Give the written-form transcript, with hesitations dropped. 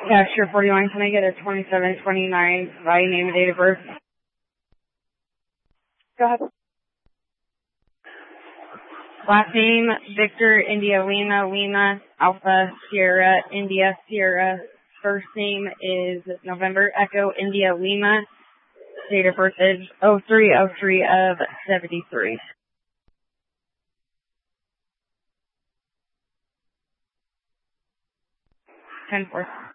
Yeah, sure, 41. Can I get a 2729 by name and date of birth? Go ahead. Last name, Victor, India, Lima, Lima, Alpha, Sierra, India, Sierra. First name is November, Echo, India, Lima. Date of birth is 03/03 of 73. 10-4.